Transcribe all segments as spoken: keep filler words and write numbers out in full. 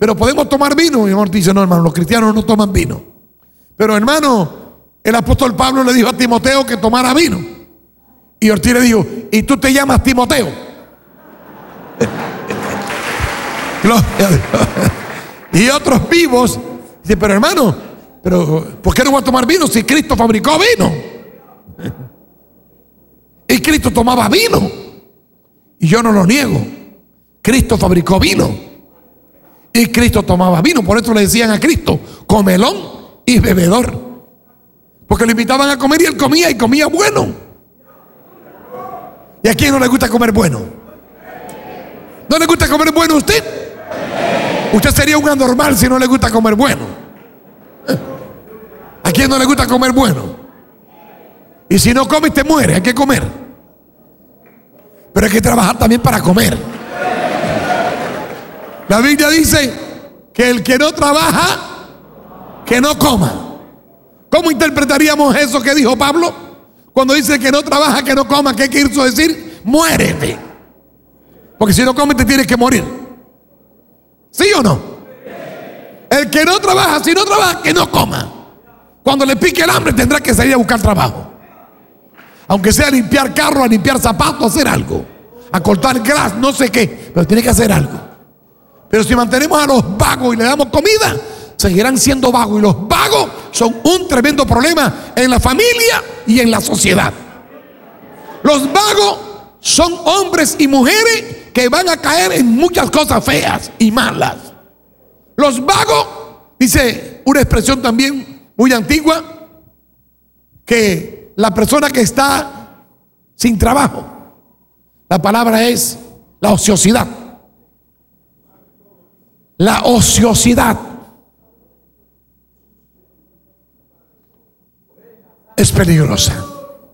pero podemos tomar vino. Y el amor dice, no, hermano, los cristianos no toman vino. Pero, hermano, el apóstol Pablo le dijo a Timoteo que tomara vino. Y Ortiz le dijo, ¿y tú te llamas Timoteo? Y otros vivos dicen, pero hermano, pero ¿por qué no voy a tomar vino si Cristo fabricó vino? Y Cristo tomaba vino. Y yo no lo niego. Cristo fabricó vino. Y Cristo tomaba vino. Por eso le decían a Cristo, comelón y bebedor. Porque lo invitaban a comer y él comía y comía bueno. ¿Y a quién no le gusta comer bueno? ¿No le gusta comer bueno a usted? Usted sería un anormal si no le gusta comer bueno. ¿A quién no le gusta comer bueno? Y si no come, te muere. Hay que comer. Pero hay que trabajar también para comer. La Biblia dice que el que no trabaja, que no coma. ¿Cómo interpretaríamos eso que dijo Pablo? Cuando dice que no trabaja, que no coma, ¿qué quiso decir? Muérete. Porque si no comes te tienes que morir. ¿Sí o no? El que no trabaja, si no trabaja, que no coma. Cuando le pique el hambre tendrá que salir a buscar trabajo. Aunque sea a limpiar carro, a limpiar zapatos, hacer algo. A cortar gras, no sé qué. Pero tiene que hacer algo. Pero si mantenemos a los vagos y le damos comida, seguirán siendo vagos. Y los vagos son un tremendo problema en la familia y en la sociedad. Los vagos son hombres y mujeres que van a caer en muchas cosas feas y malas. Los vagos, dice una expresión también muy antigua, que la persona que está sin trabajo, la palabra es la ociosidad. La ociosidad es peligrosa.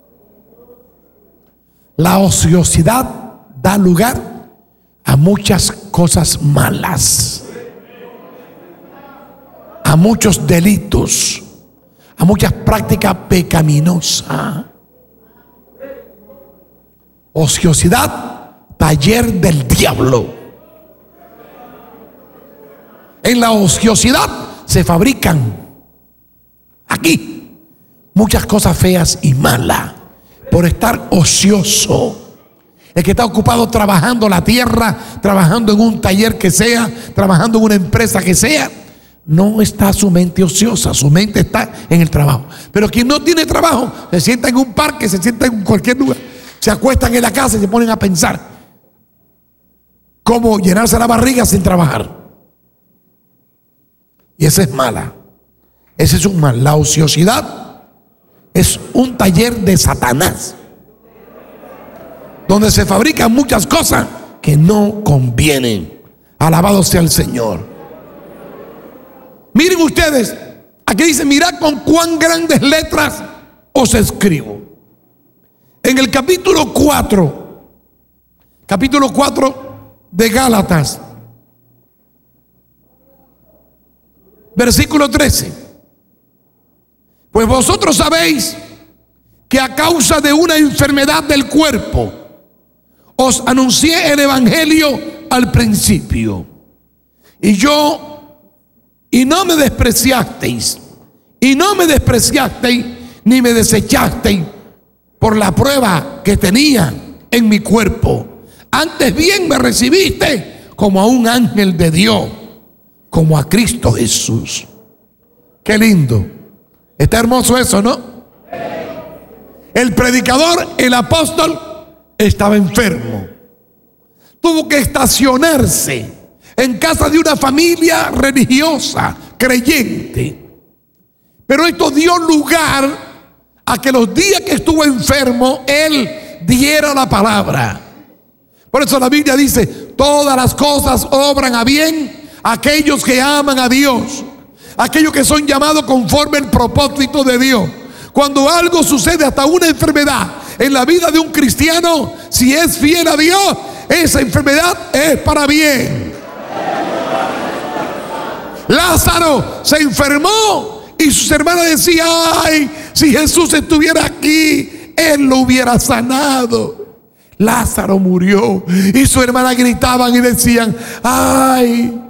La ociosidad da lugar a muchas cosas malas, a muchos delitos, a muchas prácticas pecaminosas. Ociosidad, taller del diablo. En la ociosidad se fabrican aquí muchas cosas feas y malas por estar ocioso. El que está ocupado trabajando la tierra, trabajando en un taller que sea, trabajando en una empresa que sea, no está su mente ociosa, su mente está en el trabajo. Pero quien no tiene trabajo, se sienta en un parque, se sienta en cualquier lugar, se acuestan en la casa y se ponen a pensar cómo llenarse la barriga sin trabajar. Y esa es mala. Ese es un mal. La ociosidad es un taller de Satanás, donde se fabrican muchas cosas que no convienen. Alabado sea el Señor. Miren ustedes, aquí dice, mirad con cuán grandes letras os escribo. En el capítulo cuatro, capítulo cuatro de Gálatas, versículo trece. Pues vosotros sabéis que a causa de una enfermedad del cuerpo os anuncié el evangelio al principio. Y yo, y no me despreciasteis, y no me despreciasteis, ni me desechasteis por la prueba que tenía en mi cuerpo. Antes bien me recibiste como a un ángel de Dios, como a Cristo Jesús. Qué lindo. Está hermoso eso, ¿no? El predicador, el apóstol, estaba enfermo. Tuvo que estacionarse en casa de una familia religiosa, creyente. Pero esto dio lugar a que los días que estuvo enfermo, él diera la palabra. Por eso la Biblia dice, todas las cosas obran a bien a aquellos que aman a Dios, aquellos que son llamados conforme al propósito de Dios. Cuando algo sucede, hasta una enfermedad en la vida de un cristiano, si es fiel a Dios, esa enfermedad es para bien. Lázaro se enfermó y sus hermanas decían, ay, si Jesús estuviera aquí, él lo hubiera sanado. Lázaro murió y sus hermanas gritaban y decían, ay,